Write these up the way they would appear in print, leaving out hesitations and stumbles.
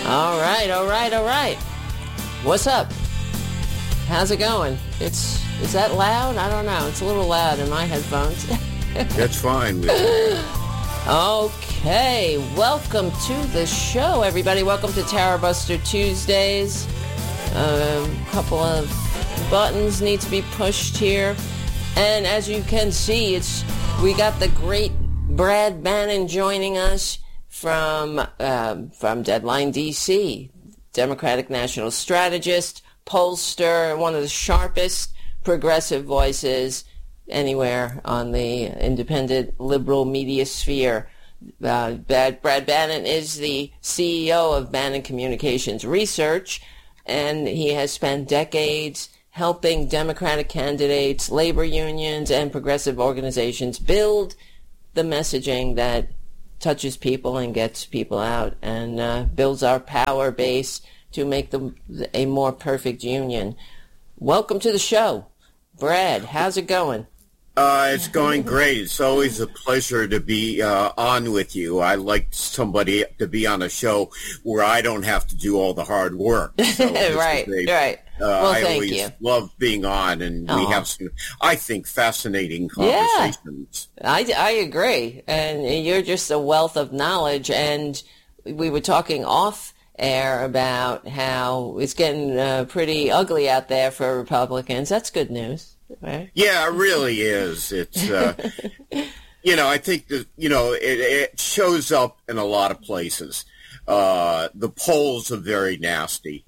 All right. What's up? How's it going? Is that loud? I don't know. It's a little loud in my headphones. That's fine. Okay, welcome to the show, everybody. Welcome to Tower Buster Tuesdays. A couple of buttons need to be pushed here. And as you can see, we got the great Brad Bannon joining us from Deadline DC, Democratic National Strategist, pollster, one of the sharpest progressive voices anywhere on the independent liberal media sphere. Brad Bannon is the CEO of Bannon Communications Research, and he has spent decades helping Democratic candidates, labor unions, and progressive organizations build the messaging that touches people and gets people out and builds our power base to make a more perfect union. Welcome to the show. Brad, how's it going? It's going great. It's always a pleasure to be on with you. I like somebody to be on a show where I don't have to do all the hard work. So right. Well, I thank always you. love being on, and we have some, I think, fascinating conversations. Yeah, I agree. And you're just a wealth of knowledge. And we were talking off air about how it's getting pretty ugly out there for Republicans. That's good news, right? Yeah, it really is. It's, I think that, it shows up in a lot of places. The polls are very nasty.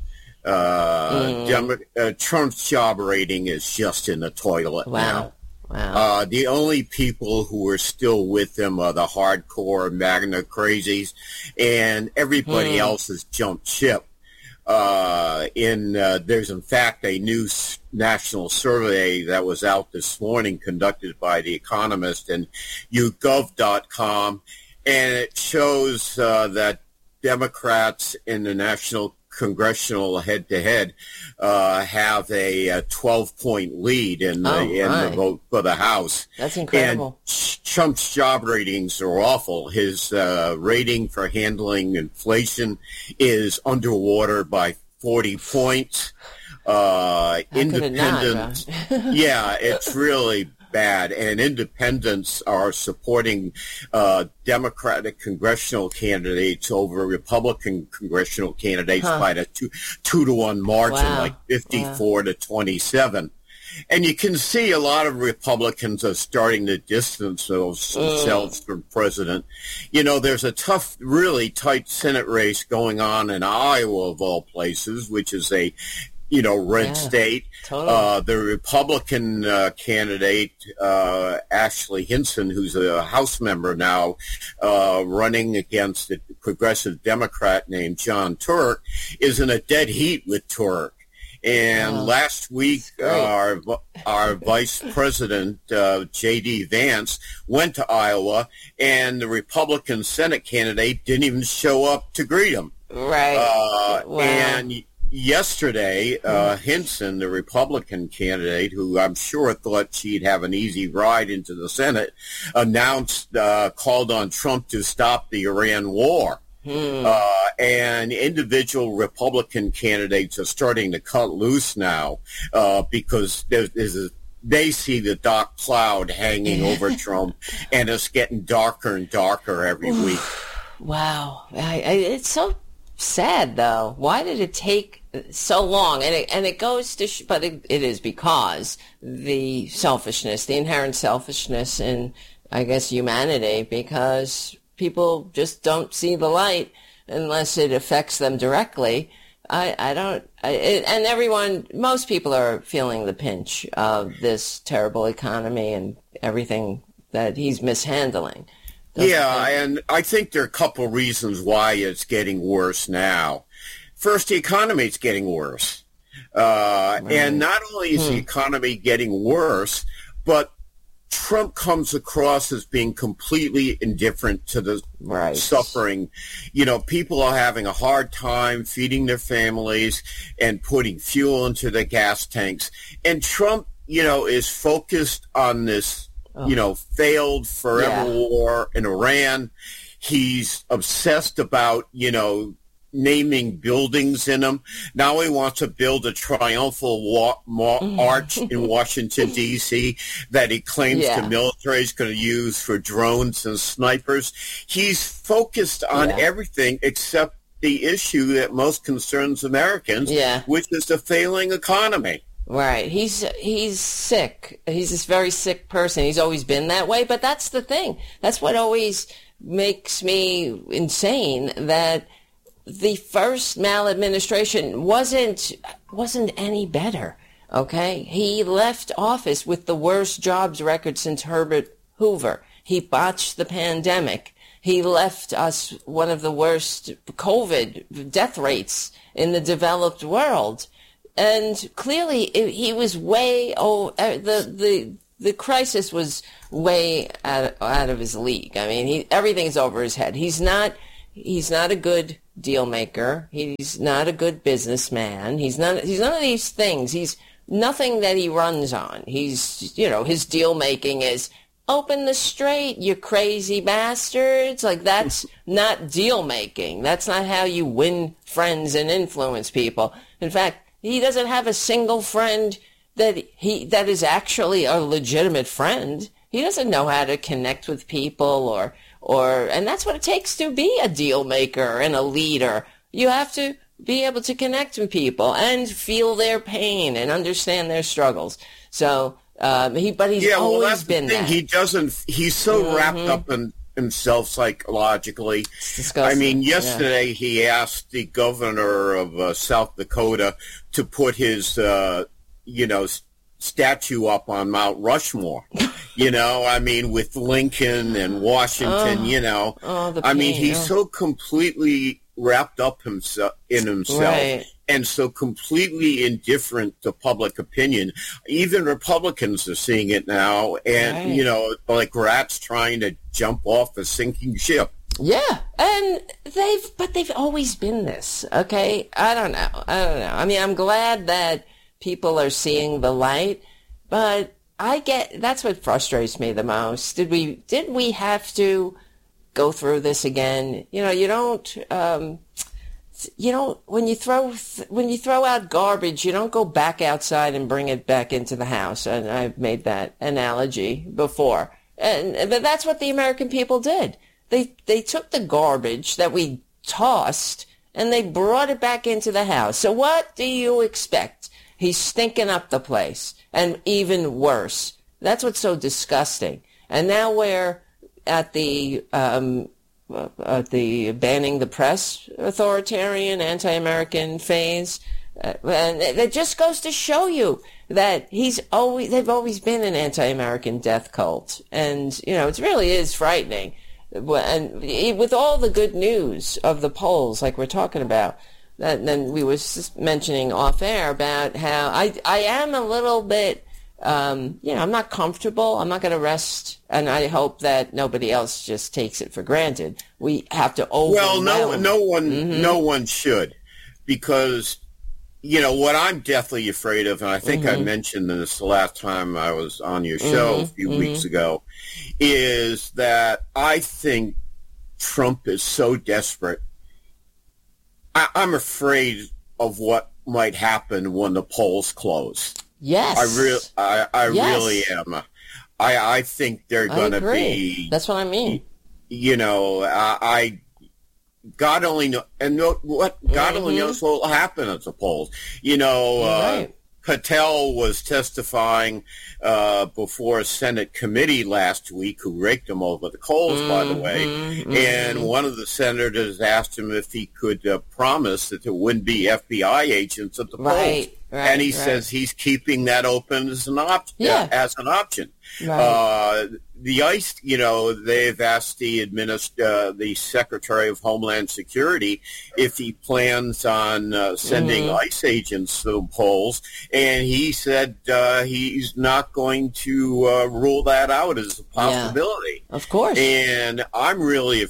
Trump's job rating is just in the toilet now. Wow. The only people who are still with him are the hardcore MAGA crazies, and everybody else has jumped ship. There's in fact a new national survey that was out this morning conducted by The Economist and YouGov.com, and it shows that Democrats in the national congressional head-to-head have a 12-point lead in the vote for the House. That's incredible. And Trump's job ratings are awful. His rating for handling inflation is underwater by 40 points. Independents, yeah, it's really bad, and independents are supporting Democratic congressional candidates over Republican congressional candidates by the 2-to-1 margin, like 54 to 27. And you can see a lot of Republicans are starting to distance themselves from president. There's a really tight Senate race going on in Iowa, of all places, which is a red state. Totally. The Republican candidate, Ashley Hinson, who's a House member now, running against a progressive Democrat named John Turk, is in a dead heat with Turk. And last week, our Vice President, J.D. Vance, went to Iowa, and the Republican Senate candidate didn't even show up to greet him. Right. And yesterday, Hinson, the Republican candidate, who I'm sure thought she'd have an easy ride into the Senate, called on Trump to stop the Iran war. And individual Republican candidates are starting to cut loose now because they see the dark cloud hanging over Trump, and it's getting darker and darker every week. Wow. It's so sad, though. Why did it take so long? And it goes to, but it is because the selfishness, the inherent selfishness in, I guess, humanity, because people just don't see the light unless it affects them directly. And most people are feeling the pinch of this terrible economy and everything that he's mishandling. And I think there are a couple reasons why it's getting worse now. First, the economy is getting worse. And not only is the economy getting worse, but Trump comes across as being completely indifferent to the suffering. People are having a hard time feeding their families and putting fuel into their gas tanks. And Trump, is focused on this, failed forever war in Iran. He's obsessed about, naming buildings in them. Now he wants to build a triumphal arch in Washington, D.C. that he claims the military is going to use for drones and snipers. He's focused on everything except the issue that most concerns Americans, which is the failing economy. Right. He's sick. He's this very sick person. He's always been that way. But that's the thing. That's what always makes me insane, that the first maladministration wasn't any better. Okay? He left office with the worst jobs record since Herbert Hoover. He botched the pandemic. He left us one of the worst COVID death rates in the developed world. And clearly, he was way the crisis was way out of his league. I mean, everything's over his head. He's not a good deal maker. He's not a good businessman. He's none of these things. He's nothing that he runs on. He's, his deal making is open the strait, you crazy bastards. Like, that's not deal making. That's not how you win friends and influence people. In fact, he doesn't have a single friend that is actually a legitimate friend. He doesn't know how to connect with people and that's what it takes to be a deal maker and a leader. You have to be able to connect with people and feel their pain and understand their struggles. So, he's always been that. He's so wrapped up in himself psychologically. It's disgusting. I mean, yesterday he asked the governor of South Dakota to put his, statue up on Mount Rushmore. With Lincoln and Washington. The pain. He's so completely wrapped up in himself. Right. And so completely indifferent to public opinion. Even Republicans are seeing it now, and like rats trying to jump off a sinking ship. Yeah, and they've always been this. Okay, I don't know. I mean, I'm glad that people are seeing the light, but that's what frustrates me the most. Did we have to go through this again? You don't. When you throw out garbage, you don't go back outside and bring it back into the house. And I've made that analogy before. But that's what the American people did. They took the garbage that we tossed and they brought it back into the house. So what do you expect? He's stinking up the place, and even worse. That's what's so disgusting. And now we're at the banning the press authoritarian anti-American phase, and it just goes to show you that they've always been an anti-American death cult, and it really is frightening. And with all the good news of the polls, like we're talking about, then we were just mentioning off air about how I am a little bit. I'm not comfortable. I'm not going to rest, and I hope that nobody else just takes it for granted. We have to overwhelm. Well, no one should, because what I'm deathly afraid of, and I think I mentioned this the last time I was on your show a few weeks ago, is that I think Trump is so desperate. I'm afraid of what might happen when the polls close. Yes. I really am. I think they're going to be. That's what I mean. God only knows, and God only knows what will happen at the polls. Right. Patel was testifying before a Senate committee last week, who raked him over the coals, by the way. And one of the senators asked him if he could promise that there wouldn't be FBI agents at the polls. And he says he's keeping that open as an option. Right. The ICE, they've asked the Secretary of Homeland Security if he plans on sending ICE agents to the polls, and he said he's not going to rule that out as a possibility. Yeah, of course. And I'm really,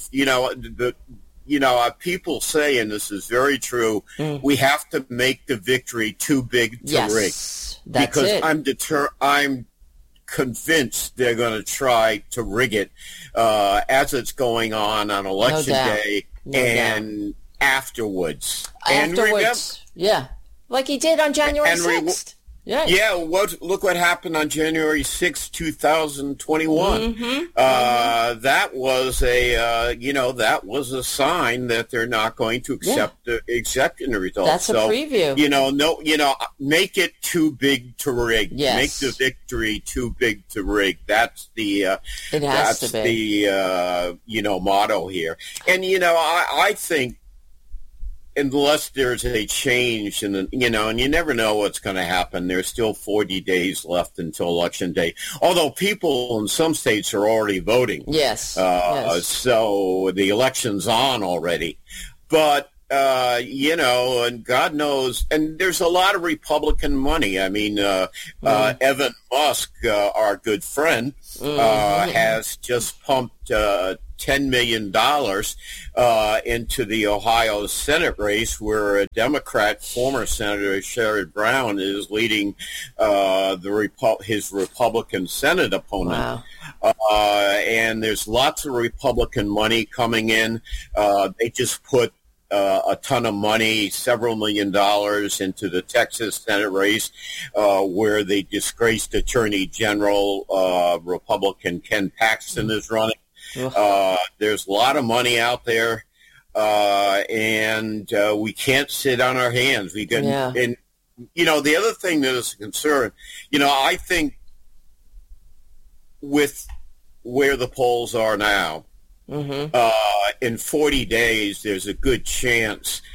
people say, and this is very true, we have to make the victory too big to rig. Because I'm convinced they're going to try to rig it as it's going on election day. afterwards. Afterwards, yeah. Like he did on January 6th. Yeah. Yeah, look what happened on January 6th, 2021. That was that was a sign that they're not going to accept the results. That's a preview. Make it too big to rig. Yes. Make the victory too big to rig. That's the motto here. And I think, unless there's a change, and you never know what's going to happen. There's still 40 days left until Election Day. Although people in some states are already voting. Yes. So the election's on already. But, and God knows, and there's a lot of Republican money. I mean, Evan Musk, our good friend, has just pumped $10 million into the Ohio Senate race, where a Democrat, former Senator Sherrod Brown, is leading his Republican Senate opponent. Wow. And there's lots of Republican money coming in. They just put a ton of money, several $1 million, into the Texas Senate race, where the disgraced Attorney General, Republican Ken Paxton, is running. There's a lot of money out there, and we can't sit on our hands. We can, and the other thing that is a concern, I think with where the polls are now, in 40 days, there's a good chance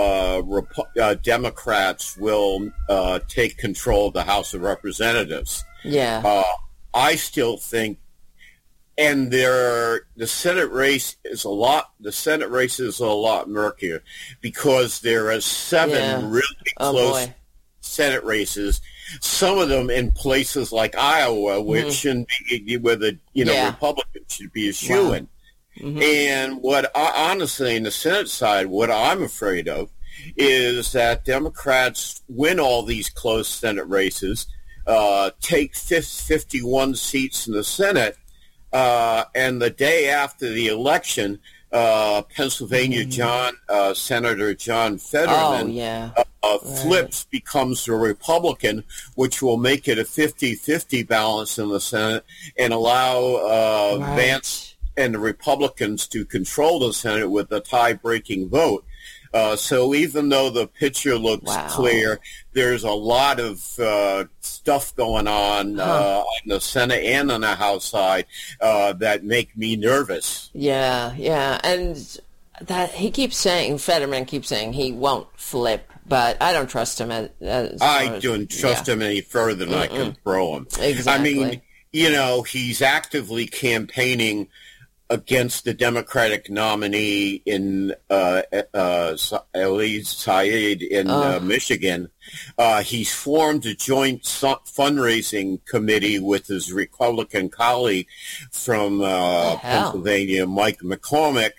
Democrats will take control of the House of Representatives. Yeah, I still think. And the Senate race is a lot murkier, because there are seven really close Senate races. Some of them in places like Iowa, which shouldn't be, where the Republicans should be a shoo-in. And what honestly, in the Senate side, what I'm afraid of is that Democrats win all these close Senate races, take 51 seats in the Senate. And the day after the election, Pennsylvania Senator John Fetterman flips, becomes a Republican, which will make it a 50-50 balance in the Senate and allow Vance and the Republicans to control the Senate with a tie-breaking vote. So even though the picture looks clear, there's a lot of stuff going on the Senate and on the House side that make me nervous. Yeah. And that Fetterman keeps saying he won't flip, but I don't trust him. I don't trust him any further than I can throw him. Exactly. I mean, he's actively campaigning against the Democratic nominee in Ali Said in Michigan. He's formed a joint fundraising committee with his Republican colleague from Pennsylvania, Mike McCormick.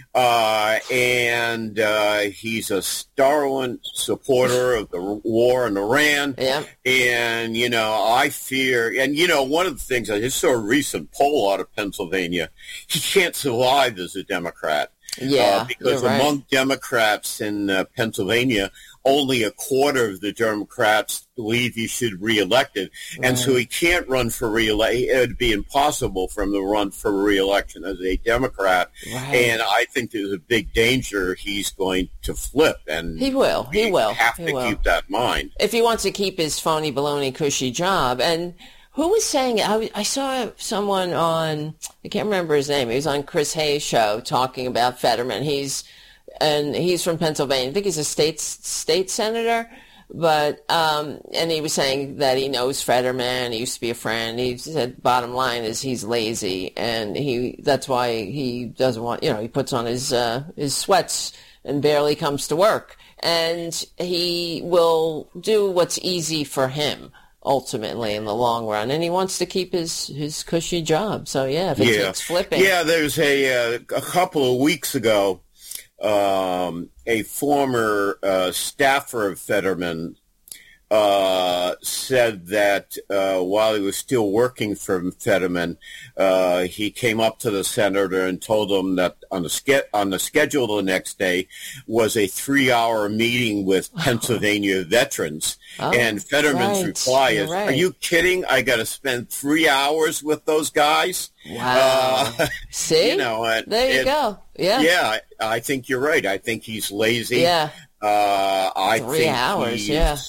And he's a stalwart supporter of the war in Iran. Yeah. And, I fear, and, one of the things, I just saw a recent poll out of Pennsylvania, he can't survive as a Democrat. Yeah, because among Democrats in Pennsylvania, only a quarter of the Democrats believe he should be reelected. And so he can't run for reelection. It would be impossible for him to run for reelection as a Democrat. And I think there's a big danger he's going to flip. And he will. He have to keep that in mind. If he wants to keep his phony, baloney, cushy job. And who was saying it? I saw someone on, I can't remember his name. He was on Chris Hayes' show talking about Fetterman. He's from Pennsylvania. I think he's a state senator, but and he was saying that he knows Fetterman. He used to be a friend. He said bottom line is he's lazy, and that's why he doesn't want, he puts on his sweats and barely comes to work, and he will do what's easy for him ultimately in the long run, and he wants to keep his cushy job. So if it takes flipping. Yeah, there's a couple of weeks ago, a former staffer of Fetterman said that while he was still working for Fetterman, he came up to the senator and told him that on the schedule the next day was a 3-hour meeting with Pennsylvania veterans. And Fetterman's reply is, "Are you kidding? I got to spend 3 hours with those guys?" Wow. See? There you go. Yeah. Yeah, I think you're right. I think he's lazy. Yeah. I 3 think hours,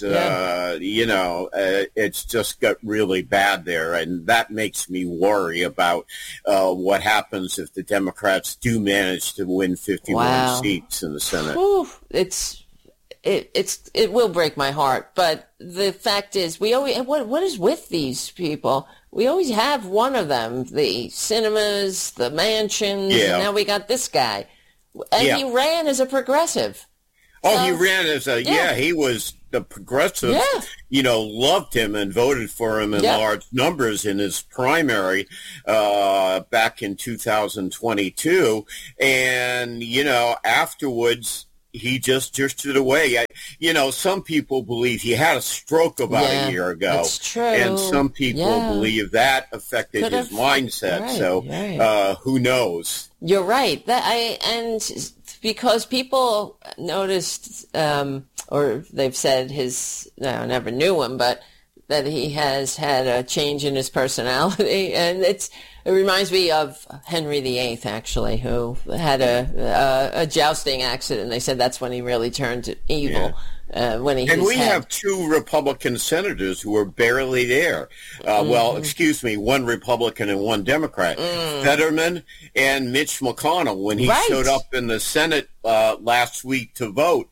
it's just got really bad there, and that makes me worry about what happens if the Democrats do manage to win 51 seats in the Senate. Whew. It will break my heart, but the fact is, we always what is with these people? We always have one of them: the cinemas, the mansions, and now we got this guy, and he ran as a progressive. Oh, he ran as he was the progressives, loved him and voted for him in large numbers in his primary back in 2022. And, afterwards, he just drifted away. Some people believe he had a stroke about a year ago. That's true. And some people believe that affected his mindset. Who knows? You're right. Because people noticed, or they've said I never knew him, but that he has had a change in his personality. And it reminds me of Henry VIII, actually, who had a jousting accident. They said that's when he really turned evil. We have 2 Republican senators who are barely there. One Republican and one Democrat. Fetterman and Mitch McConnell. When he showed up in the Senate last week to vote,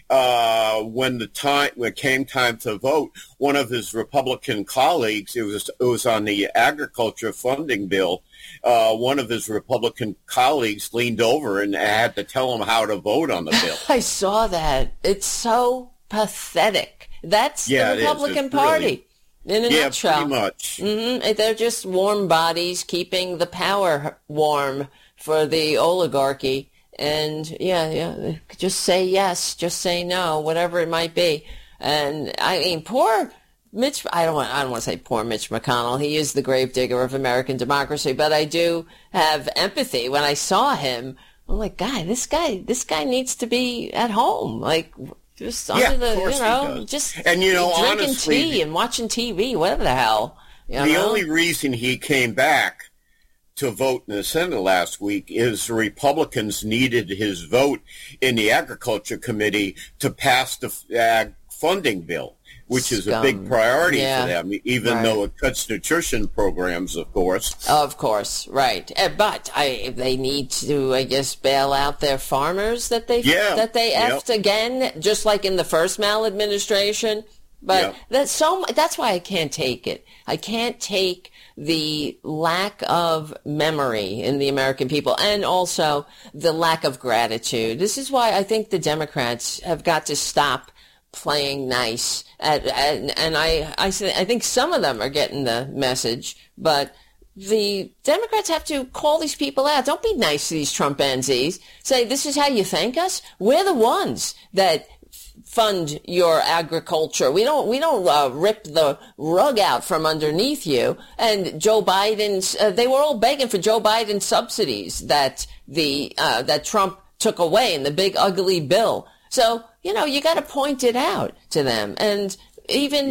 when it came time to vote, one of his Republican colleagues, it was on the agriculture funding bill, one of his Republican colleagues leaned over and had to tell him how to vote on the bill. I saw that. It's so pathetic. That's the Republican Party in a nutshell. Pretty much. Mm-hmm. They're just warm bodies keeping the power warm for the oligarchy. And just say yes, just say no, whatever it might be. And I mean, poor Mitch. I don't want to say poor Mitch McConnell. He is the gravedigger of American democracy. But I do have empathy when I saw him. I'm like, this guy needs to be at home, like just under the, just drinking honestly, tea and watching TV, whatever the hell. The only reason he came back to vote in the Senate last week is the Republicans needed his vote in the Agriculture Committee to pass the ag funding bill, which is a big priority for them, even though it cuts nutrition programs, of course. Of course, right. But they need to, I guess, bail out their farmers that they effed again, just like in the first maladministration. But that's why I can't take it. I can't take the lack of memory in the American people and also the lack of gratitude. This is why I think the Democrats have got to stop playing nice. And I think some of them are getting the message, but the Democrats have to call these people out. Don't be nice to these Trumpanzees. Say, this is how you thank us? We're the ones that fund your agriculture. We don't rip the rug out from underneath you. And Joe Biden's, they were all begging for Joe Biden's subsidies that that Trump took away in the big ugly bill. So, you got to point it out to them. And even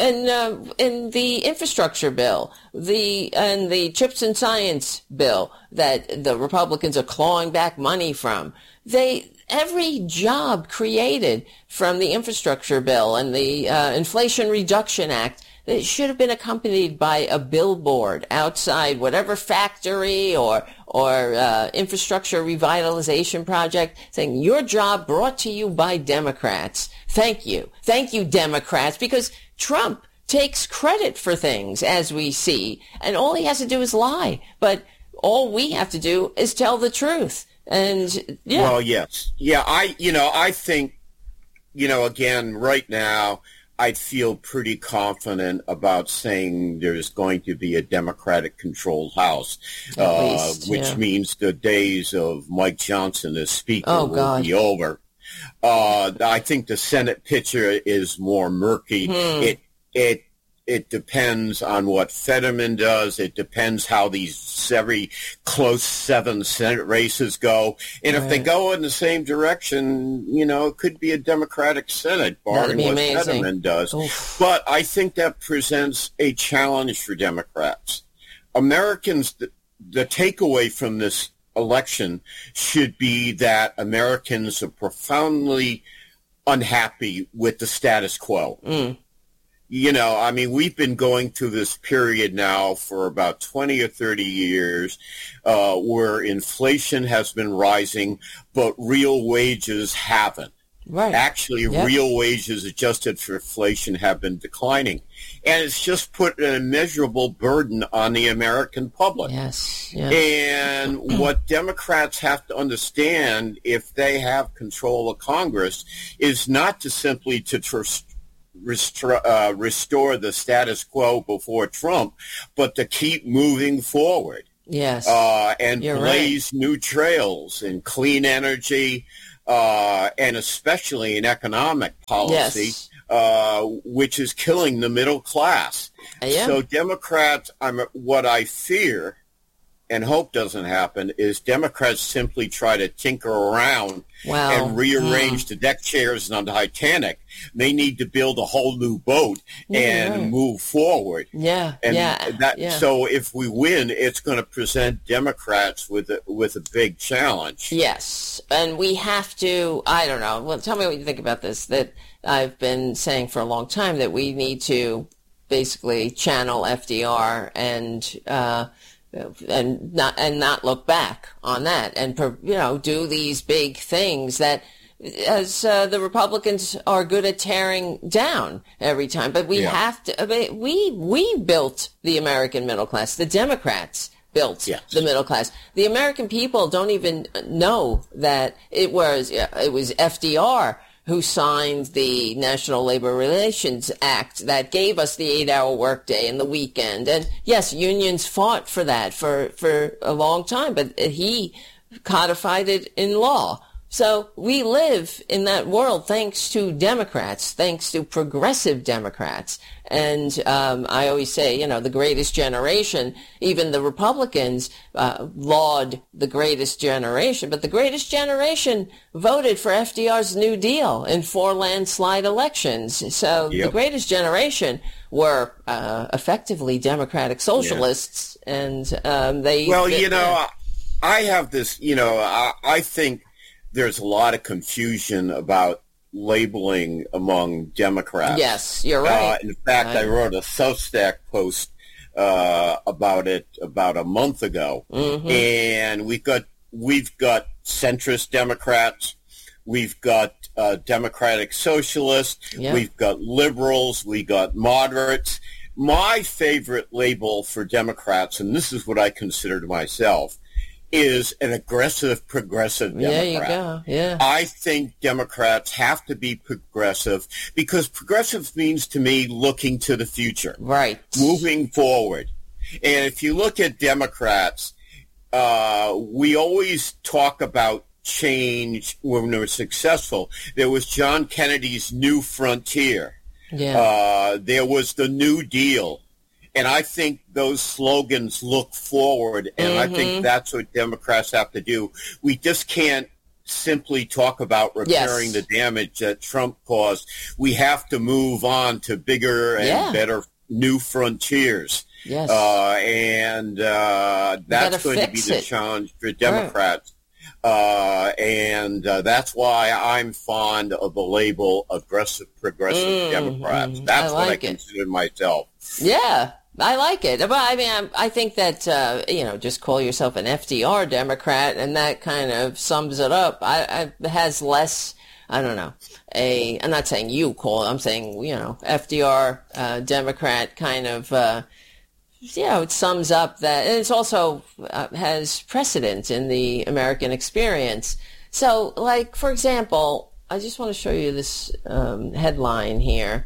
in the infrastructure bill, and the CHIPS and Science bill that the Republicans are clawing back money from, every job created from the infrastructure bill and the Inflation Reduction Act, it should have been accompanied by a billboard outside whatever factory or infrastructure revitalization project saying, your job brought to you by Democrats. Thank you. Thank you, Democrats, because Trump takes credit for things, as we see, and all he has to do is lie. But all we have to do is tell the truth. And well, yes. Yeah, I think, again, right now, I feel pretty confident about saying there's going to be a Democratic-controlled House, which means the days of Mike Johnson as Speaker will be over. I think the Senate picture is more murky. It depends on what Fetterman does. It depends how these very close 7 Senate races go. And if they go in the same direction, it could be a Democratic Senate, barring what Fetterman does. Oof. But I think that presents a challenge for Democrats. Americans, the takeaway from this election should be that Americans are profoundly unhappy with the status quo. We've been going through this period now for about 20 or 30 years where inflation has been rising, but real wages haven't. Right. Actually, real wages adjusted for inflation have been declining. And it's just put an immeasurable burden on the American public. Yes. And what Democrats have to understand, if they have control of Congress, is not to simply restore the status quo before Trump, but to keep moving forward. Yes. And blaze new trails in clean energy, and especially in economic policy, which is killing the middle class. So Democrats, what I fear and hope doesn't happen is Democrats simply try to tinker around and rearrange the deck chairs on the Titanic. They need to build a whole new boat and move forward. So if we win, it's going to present Democrats with a big challenge. Yes, and we have to, I don't know, well, tell me what you think about this, that I've been saying for a long time that we need to basically channel FDR and not look back on that, and do these big things that, as the Republicans are good at tearing down every time. But we have to. I mean, we built the American middle class. The Democrats built the middle class. The American people don't even know that it was FDR who signed the National Labor Relations Act that gave us the 8-hour workday and the weekend. And yes, unions fought for that for a long time, but he codified it in law. So we live in that world thanks to Democrats, thanks to progressive Democrats. And I always say, the greatest generation, even the Republicans laud the greatest generation, but the greatest generation voted for FDR's New Deal in 4 landslide elections. So the greatest generation were effectively democratic socialists, and they... Well, I have this, I think there's a lot of confusion about labeling among Democrats. Yes, you're right. In fact, I wrote a Substack post about it about a month ago, and we've got centrist Democrats, we've got Democratic Socialists, we've got liberals, we got moderates. My favorite label for Democrats, and this is what I consider to myself, is an aggressive, progressive Democrat. There you go, yeah. I think Democrats have to be progressive because progressive means to me looking to the future. Right. Moving forward. And if you look at Democrats, we always talk about change when we're successful. There was John Kennedy's New Frontier. There was the New Deal. And I think those slogans look forward, and I think that's what Democrats have to do. We just can't simply talk about repairing the damage that Trump caused. We have to move on to bigger and better new frontiers. Yes. That's going to be the challenge for Democrats. And that's why I'm fond of the label aggressive, progressive Democrats. That's what I consider myself. Yeah. I like it. But I mean, I think that, just call yourself an FDR Democrat and that kind of sums it up. It has less, I don't know, I'm not saying you call it, I'm saying, FDR Democrat kind of, it sums up that, and it's also has precedent in the American experience. So, like, for example, I just want to show you this headline here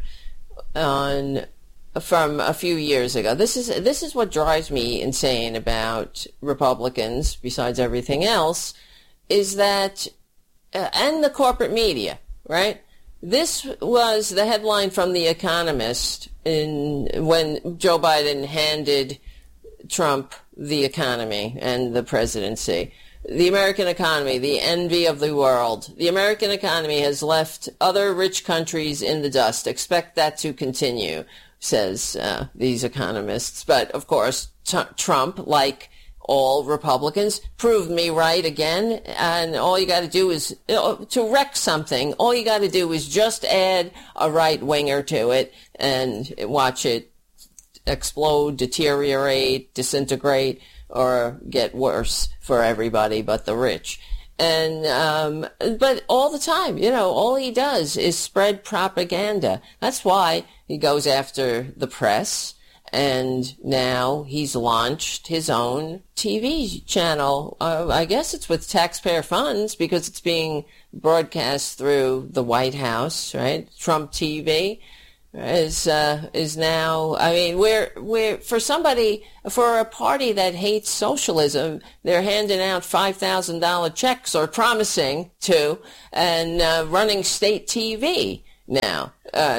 from a few years ago. This is what drives me insane about Republicans, besides everything else, is that and the corporate media, right? This was the headline from The Economist when Joe Biden handed Trump the economy and the presidency. The American economy, the envy of the world. The American economy has left other rich countries in the dust. Expect that to continue, says these economists. But, of course, Trump, like all Republicans, proved me right again. And all you got to do is, to wreck something, all you got to do is just add a right-winger to it and watch it explode, deteriorate, disintegrate, or get worse for everybody but the rich. And but all the time, all he does is spread propaganda. That's why he goes after the press, and now he's launched his own TV channel. I guess it's with taxpayer funds because it's being broadcast through the White House, right? Trump TV is now, I mean, we're for a party that hates socialism, they're handing out $5,000 checks, or promising to, and running state TV now.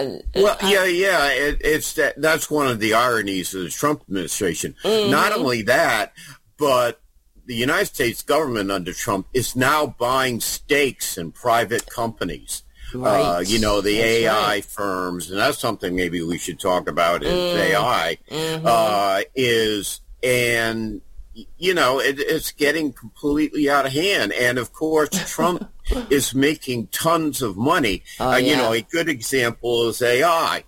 It's that's one of the ironies of the Trump administration. Mm-hmm. Not only that, but the United States government under Trump is now buying stakes in private companies. Right. The that's AI firms, and that's something maybe we should talk about is AI, it's getting completely out of hand. And of course, Trump is making tons of money. A good example is AI.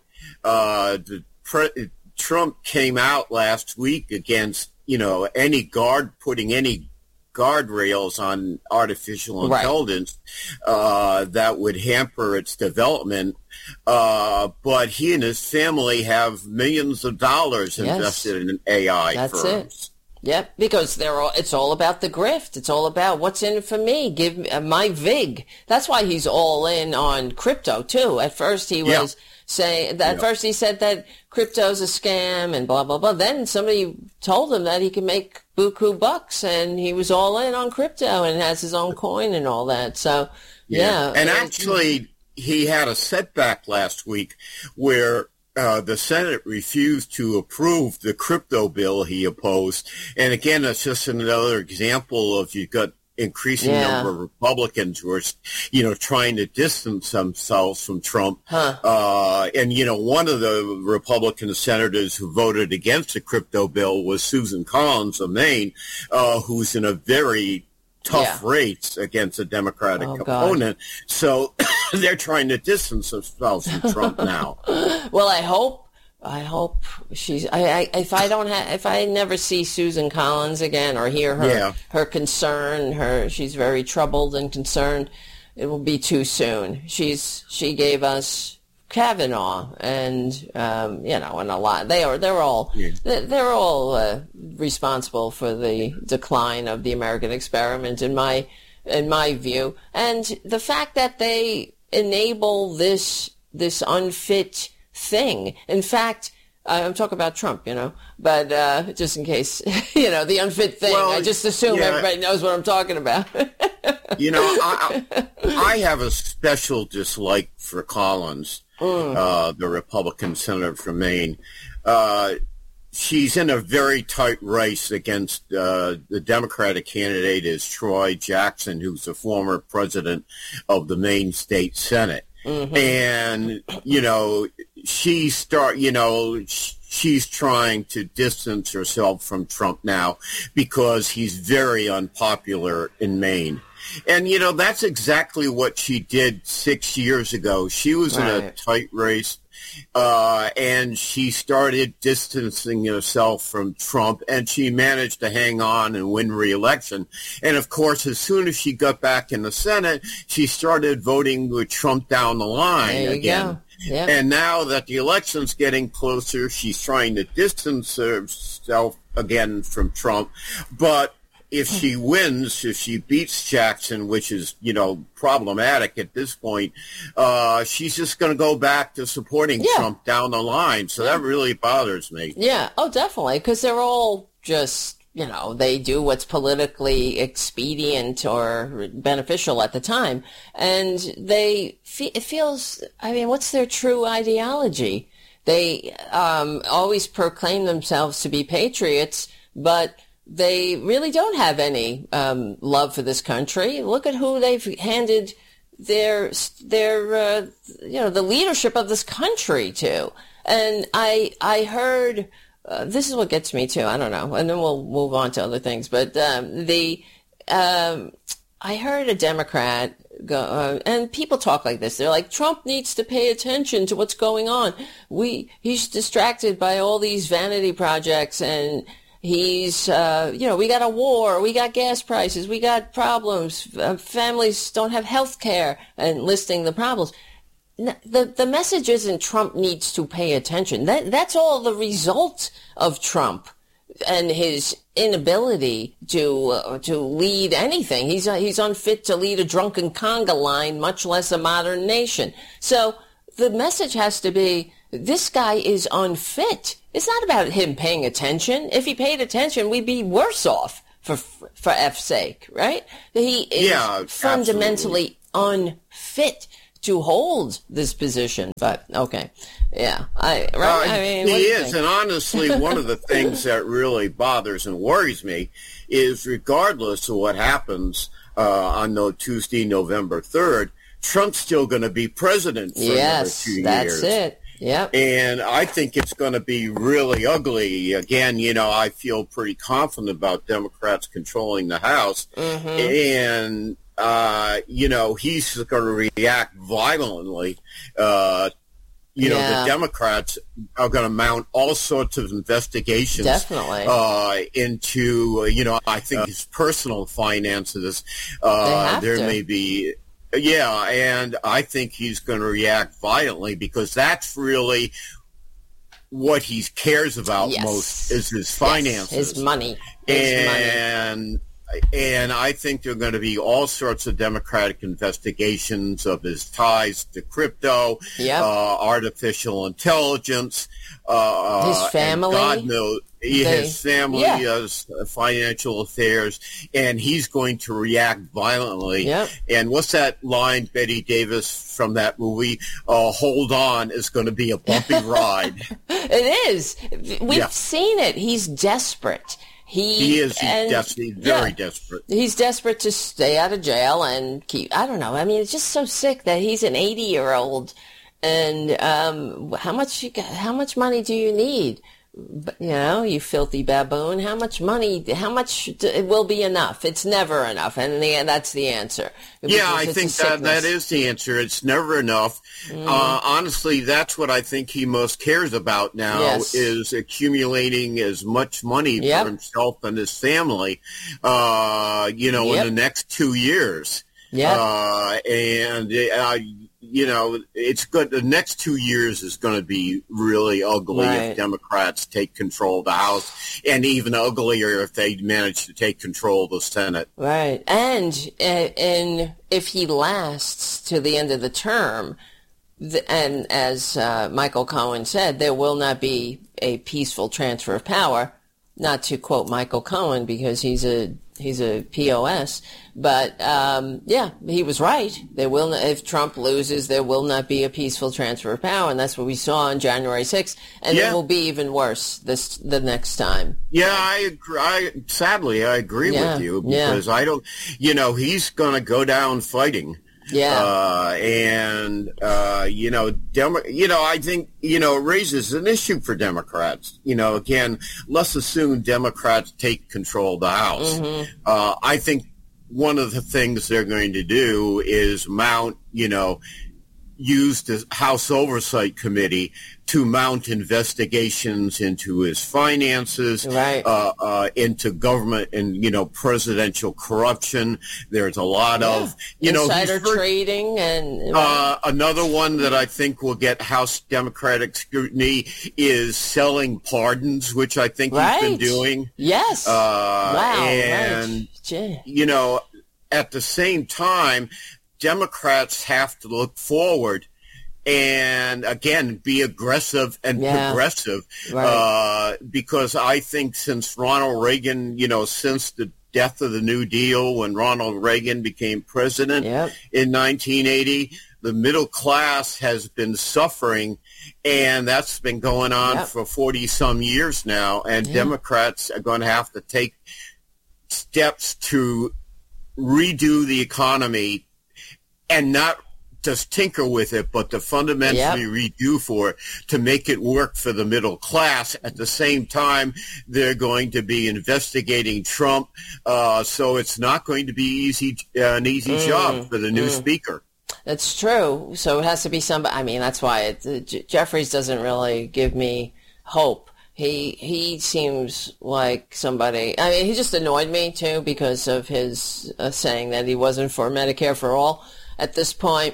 Trump came out last week against, putting any guardrails on artificial intelligence that would hamper its development. But he and his family have millions of dollars invested in AI firms. That's it. Yep, because it's all about the grift. It's all about what's in it for me. Give me my VIG. That's why he's all in on crypto too. At first he was saying that. First he said that crypto's a scam and blah blah blah. Then somebody told him that he can make buku bucks, and he was all in on crypto and has his own coin and all that. So and actually he had a setback last week where the Senate refused to approve the crypto bill he opposed. And again, it's just another example of you've got increasing number of Republicans who are, trying to distance themselves from Trump. And, one of the Republican senators who voted against the crypto bill was Susan Collins of Maine, who's in a very tough race against a Democratic opponent. So they're trying to distance themselves from Trump now. Well, I hope she's. If I never see Susan Collins again or hear her concern, she's very troubled and concerned. It will be too soon. She gave us Kavanaugh, and and a lot. They're all responsible for the decline of the American experiment, in my view. And the fact that they enable this unfit thing. In fact, I'm talking about Trump, but just in case, the unfit thing. Well, I just assume everybody knows what I'm talking about. I have a special dislike for Collins, the Republican senator from Maine. She's in a very tight race against the Democratic candidate is Troy Jackson, who's the former president of the Maine State Senate. Mm-hmm. And, she's trying to distance herself from Trump now because he's very unpopular in Maine. And, that's exactly what she did 6 years ago. She was in a tight race. And she started distancing herself from Trump, and she managed to hang on and win re-election. And, of course, as soon as she got back in the Senate, she started voting with Trump down the line again. Yep. And now that the election's getting closer, she's trying to distance herself again from Trump. But if she wins, if she beats Jackson, which is, problematic at this point, she's just going to go back to supporting Trump down the line. So that really bothers me. Yeah. Oh, definitely. Because they're all just, they do what's politically expedient or beneficial at the time. And it feels, what's their true ideology? They always proclaim themselves to be patriots, but they really don't have any love for this country. Look at who they've handed their the leadership of this country to. And I heard, this is what gets me too, I don't know, and then we'll move on to other things, but I heard a Democrat go, and people talk like this, they're like, Trump needs to pay attention to what's going on. He's distracted by all these vanity projects, and he's, we got a war, we got gas prices, we got problems, families don't have health care, and listing the problems. The message isn't Trump needs to pay attention. That's all the result of Trump and his inability to lead anything. He's unfit to lead a drunken conga line, much less a modern nation. So the message has to be, this guy is unfit. It's not about him paying attention. If he paid attention, we'd be worse off, for F's sake, right? He is fundamentally unfit to hold this position. But okay, yeah, he is. And honestly, one of the things that really bothers and worries me is, regardless of what happens on Tuesday, November 3rd, Trump's still going to be president for another 2 years. That's it. Yep. And I think it's going to be really ugly. Again, I feel pretty confident about Democrats controlling the House. Mm-hmm. And he's going to react violently. The Democrats are going to mount all sorts of investigations. Definitely. Into, I think his personal finances. There may be. Yeah, and I think he's going to react violently, because that's really what he cares about most, is his finances. His money. And I think there are going to be all sorts of Democratic investigations of his ties to crypto, artificial intelligence, his family. God knows, his family, his financial affairs, and he's going to react violently. Yep. And what's that line, Betty Davis, from that movie? Hold on, is going to be a bumpy ride. It is. We've seen it. He's desperate. He is very desperate. He's desperate to stay out of jail and keep, I don't know. It's just so sick that he's an 80-year-old. And how much money do you need? You filthy baboon. How much will be enough? It's never enough. And that's the answer. Yeah, I think that is the answer. It's never enough. Honestly, that's what I think he most cares about now, is accumulating as much money for himself and his family, in the next 2 years. It's good. The next 2 years is going to be really ugly if Democrats take control of the House, and even uglier if they manage to take control of the Senate. Right. And if he lasts to the end of the term, and as Michael Cohen said, there will not be a peaceful transfer of power. Not to quote Michael Cohen, because he's a POS, but he was right. If Trump loses, there will not be a peaceful transfer of power, and that's what we saw on January 6th, and it will be even worse the next time. Yeah, I agree. Sadly, I agree with you, because I don't. He's going to go down fighting. Yeah. I think, it raises an issue for Democrats. Again, let's assume Democrats take control of the House. Mm-hmm. I think one of the things they're going to do is use the House Oversight Committee to mount investigations into his finances, into government and, presidential corruption. There's a lot of, insider trading. And another one that I think will get House Democratic scrutiny is selling pardons, which I think he's been doing. Yes. And, at the same time, Democrats have to look forward and again, be aggressive and progressive. Right. Because I think since Ronald Reagan, since the death of the New Deal, when Ronald Reagan became president in 1980, the middle class has been suffering, and that's been going on for 40-some years now, and Democrats are going to have to take steps to redo the economy and not just tinker with it, but to fundamentally redo for it to make it work for the middle class. At the same time, they're going to be investigating Trump, so it's not going to be an easy job for the new speaker. That's true. So it has to be somebody. I mean, that's why Jeffries doesn't really give me hope. He seems like somebody. I mean, he just annoyed me too because of his saying that he wasn't for Medicare for all at this point.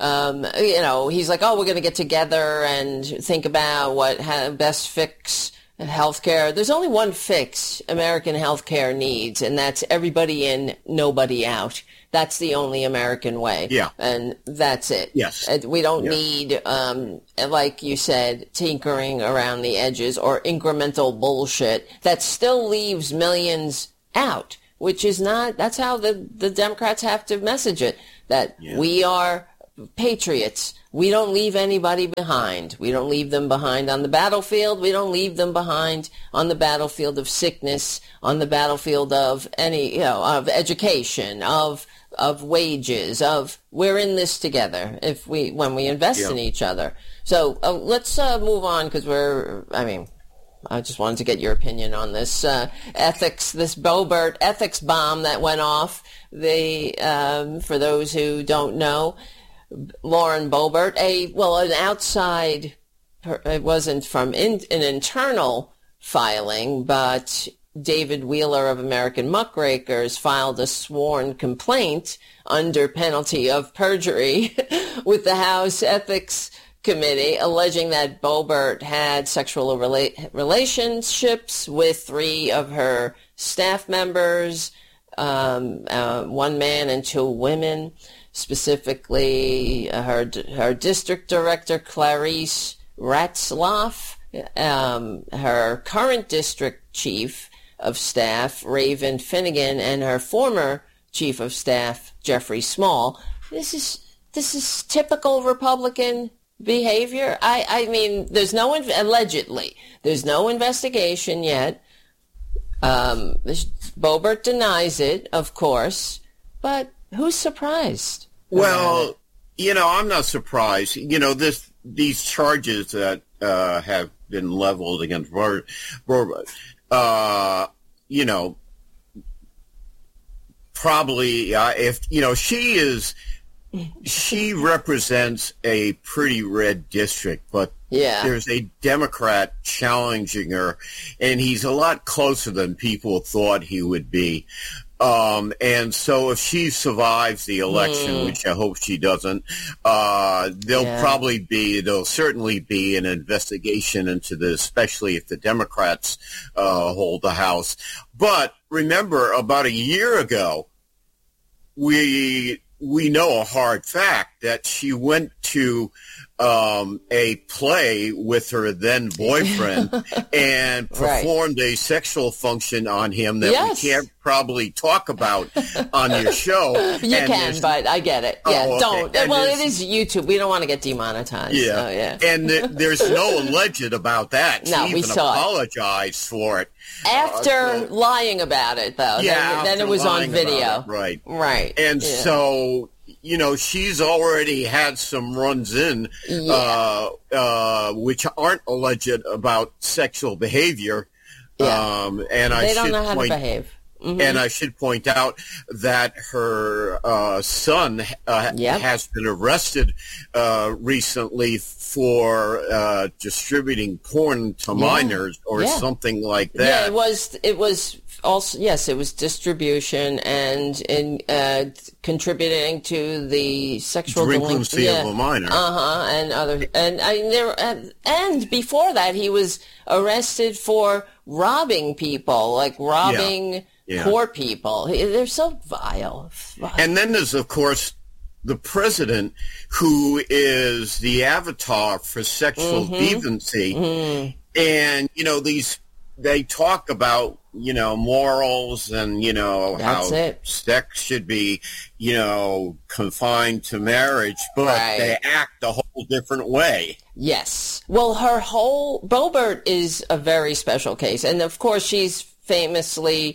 He's like, oh, we're going to get together and think about what best fix healthcare. There's only one fix American healthcare needs, and that's everybody in, nobody out. That's the only American way. Yeah. And that's it. Yes. We don't need, like you said, tinkering around the edges or incremental bullshit that still leaves millions out, which is not, that's how the Democrats have to message it, that we are patriots. We don't leave anybody behind. We don't leave them behind on the battlefield. We don't leave them behind on the battlefield of sickness, on the battlefield of of education, of wages, of we're in this together when we invest in each other. So let's move on because I just wanted to get your opinion on this this Boebert ethics bomb that went off. For those who don't know, Lauren Boebert, an outside, it wasn't from an internal filing, but David Wheeler of American Muckrakers filed a sworn complaint under penalty of perjury with the House Ethics Committee, alleging that Boebert had sexual relationships with 3 of her staff members, 1 man and 2 women. Specifically, her district director, Clarice Ratzlaff, her current district chief of staff, Raven Finnegan, and her former chief of staff, Jeffrey Small. This is typical Republican behavior. I mean, there's allegedly, there's no investigation yet. Boebert denies it, of course, but who's surprised? Well, I'm not surprised. These charges that have been leveled against Boebert, probably if she represents a pretty red district, but there's a Democrat challenging her, and he's a lot closer than people thought he would be. And so if she survives the election, which I hope she doesn't, there'll certainly be an investigation into this, especially if the Democrats hold the House. But remember, about a year ago, we know a hard fact that she went to a play with her then boyfriend and performed a sexual function on him that we can't probably talk about on your show. You can, but I get it. Don't. And it is YouTube. We don't want to get demonetized. And there's no alleged about that. No, she we even saw apologized for it. After lying about it, though. Then it was on video. Right. And so, she's already had some runs in, which aren't alleged about sexual behavior. And they don't know how to behave. Mm-hmm. And I should point out that her son has been arrested recently for distributing porn to minors or something like that. It was also, it was distribution and in contributing to the sexual delinquency of a minor. And before that, he was arrested for robbing people, like robbing poor people. They're so vile. And then there's, of course, the president, who is the avatar for sexual deviancy, and they talk about morals and That's how it. sex should be confined to marriage, but they act a whole different way. Yes. Well, her whole Boebert is a very special case, and of course she's famously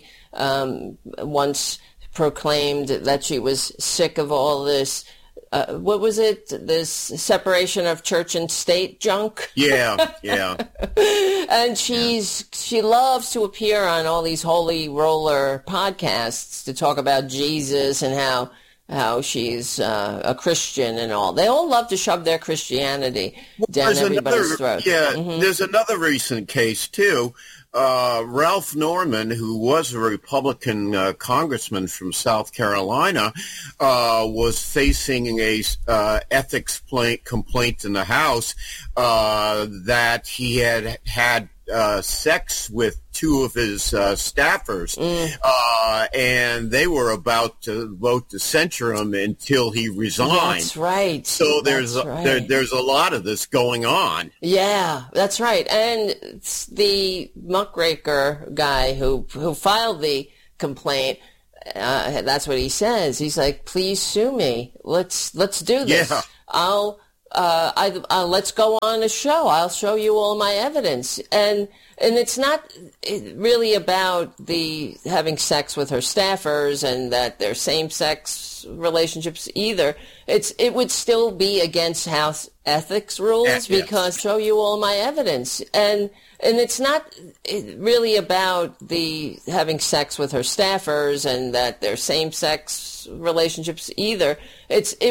once proclaimed that she was sick of all this. What was it? This separation of church and state junk? Yeah. And she loves to appear on all these holy roller podcasts to talk about Jesus and how she's a Christian and all. They all love to shove their Christianity down everybody's throat. Yeah, there's another recent case, too. Ralph Norman, who was a Republican congressman from South Carolina, was facing a ethics complaint in the House that he had sex with two of his staffers, and they were about to vote to censure him until he resigned. That's right. So there's a lot of this going on. Yeah, that's right. And the muckraker guy who filed the complaint, that's what he says. He's like, "Please sue me. Let's do this. Yeah. Let's go on a show. I'll show you all my evidence." And it's not really about the having sex with her staffers and that they're same-sex relationships either. It would still be against House ethics rules because show you all my evidence. And it's not really about the having sex with her staffers and that they're same-sex relationships either. It